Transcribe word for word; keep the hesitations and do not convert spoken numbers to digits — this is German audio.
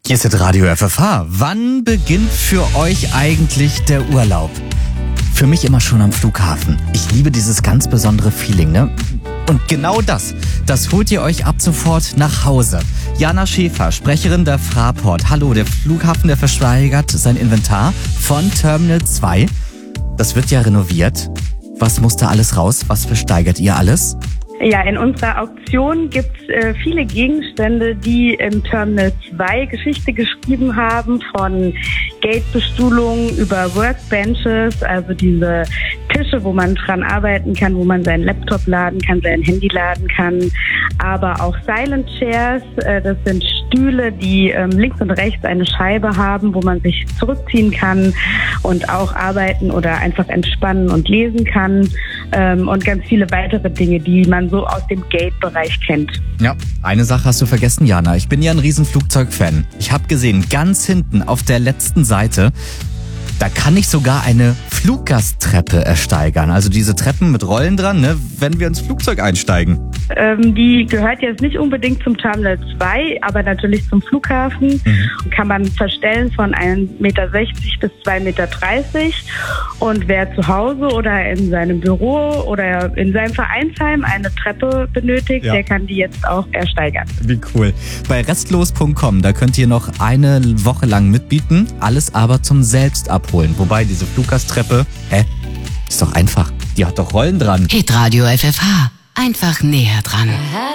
Hier ist das Radio F F H. Wann beginnt für euch eigentlich der Urlaub? Für mich immer schon am Flughafen. Ich liebe dieses ganz besondere Feeling, ne? Und genau das, das holt ihr euch ab sofort nach Hause. Jana Schäfer, Sprecherin der Fraport. Hallo, der Flughafen, der versteigert sein Inventar von Terminal zwei. Das wird ja renoviert. Was muss da alles raus? Was versteigert ihr alles? Ja, in unserer Auktion gibt es äh, viele Gegenstände, die im Terminal zwei Geschichte geschrieben haben, von Gatebestuhlung über Workbenches, also diese Tische, wo man dran arbeiten kann, wo man seinen Laptop laden kann, sein Handy laden kann, aber auch Silent Chairs, äh, das sind Stühle, die ähm, links und rechts eine Scheibe haben, wo man sich zurückziehen kann und auch arbeiten oder einfach entspannen und lesen kann, ähm, und ganz viele weitere Dinge, die man so aus dem Gate-Bereich kennt. Ja, eine Sache hast du vergessen, Jana. Ich bin ja ein riesen Flugzeugfan. Ich habe gesehen, ganz hinten auf der letzten Seite, da kann ich sogar eine Fluggasttreppe ersteigern. Also diese Treppen mit Rollen dran, ne, wenn wir ins Flugzeug einsteigen. Ähm, die gehört jetzt nicht unbedingt zum Terminal zwei, aber natürlich zum Flughafen. Mhm. Kann man verstellen von ein Meter sechzig bis zwei Meter dreißig. Und wer zu Hause oder in seinem Büro oder in seinem Vereinsheim eine Treppe benötigt, ja, der kann die jetzt auch ersteigern. Wie cool. Bei restlos punkt com, da könnt ihr noch eine Woche lang mitbieten, alles aber zum Selbstabholen. Wobei diese Fluggastreppe, hä, ist doch einfach. Die hat doch Rollen dran. Hitradio F F H. Einfach näher dran.